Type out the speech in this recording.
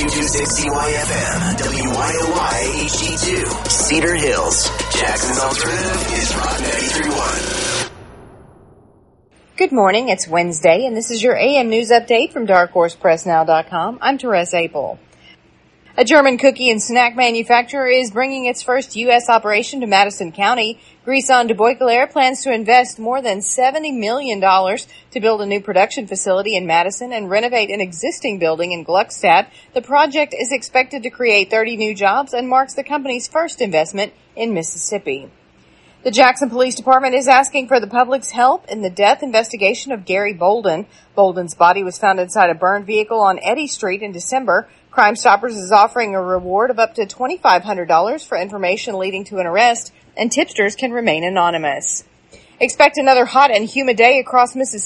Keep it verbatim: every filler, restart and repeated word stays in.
two twenty-six C Y F M, W Y O Y H D two, Cedar Hills. Jackson's alternative is Rock ninety-three point one. Good morning. It's Wednesday, and this is your A M News Update from dark horse press now dot com. I'm Therese Apel. A German cookie and snack manufacturer is bringing its first U S operation to Madison County. Grisons de Boisclair plans to invest more than seventy million dollars to build a new production facility in Madison and renovate an existing building in Gluckstadt. The project is expected to create thirty new jobs and marks the company's first investment in Mississippi. The Jackson Police Department is asking for the public's help in the death investigation of Gary Bolden. Bolden's body was found inside a burned vehicle on Eddy Street in December. Crime Stoppers is offering a reward of up to twenty-five hundred dollars for information leading to an arrest, and tipsters can remain anonymous. Expect another hot and humid day across Mississippi.